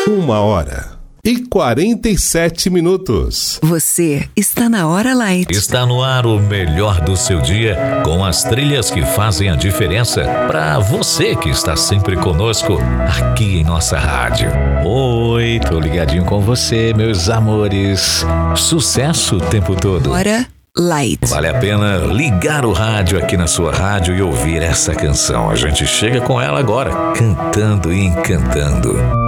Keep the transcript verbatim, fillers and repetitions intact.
Uma hora e quarenta e sete minutos. Você está na Hora Light. Está no ar o melhor do seu dia, com as trilhas que fazem a diferença para você que está sempre conosco aqui em nossa rádio. Oi, tô ligadinho com você, meus amores. Sucesso o tempo todo. Hora Light. Vale a pena ligar o rádio aqui na sua rádio e ouvir essa canção. A gente chega com ela agora, cantando e encantando.